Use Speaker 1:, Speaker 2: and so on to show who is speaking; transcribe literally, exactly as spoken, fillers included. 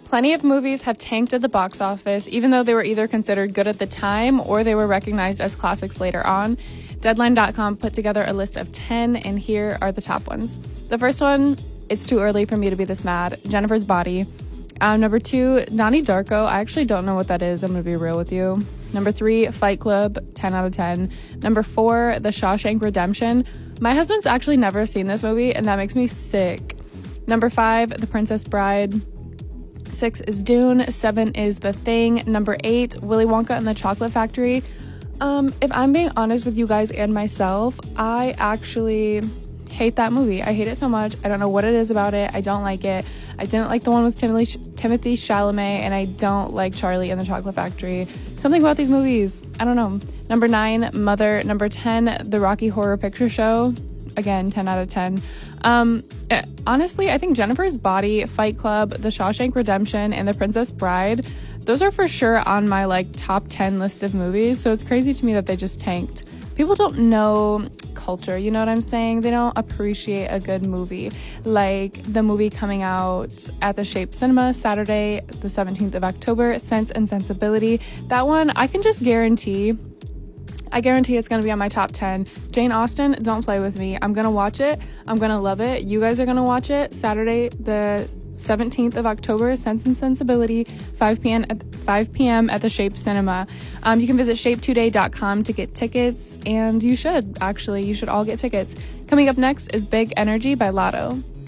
Speaker 1: Plenty of movies have tanked at the box office, even though they were either considered good at the time or they were recognized as classics later on. Deadline dot com put together a list of ten, and here are the top ones. The first one, It's Too Early for Me to Be This Mad, Jennifer's Body. Um, number two, Donnie Darko. I actually don't know what that is. I'm going to be real with you. Number three, Fight Club, ten out of ten. Number four, The Shawshank Redemption. My husband's actually never seen this movie, and that makes me sick. Number five, The Princess Bride. Six is Dune. Seven is The Thing. Number eight, Willy Wonka and the Chocolate Factory. Um, if I'm being honest with you guys and myself, I actually hate that movie. I hate it so much. I don't know what it is about it. I don't like it. I didn't like the one with Timothy, Timothy Chalamet, and I don't like Charlie and the Chocolate Factory. Something about these movies, I don't know. Number nine, Mother. Number ten, The Rocky Horror Picture Show. Again, ten out of ten. Um, eh, honestly, I think Jennifer's Body, Fight Club, The Shawshank Redemption, and The Princess Bride, those are for sure on my like top ten list of movies. So it's crazy to me that they just tanked. People don't know culture, you know what I'm saying? They don't appreciate a good movie. Like the movie coming out at the Shape Cinema Saturday, the seventeenth of October, Sense and Sensibility. That one, I can just guarantee, I guarantee it's going to be on my top ten. Jane Austen, don't play with me. I'm going to watch it. I'm going to love it. You guys are going to watch it Saturday, the seventeenth of October, Sense and Sensibility, five p.m. at five p.m. at the Shape Cinema. Um, you can visit shape today dot com to get tickets, and you should, actually. You should all get tickets. Coming up next is Big Energy by Lotto.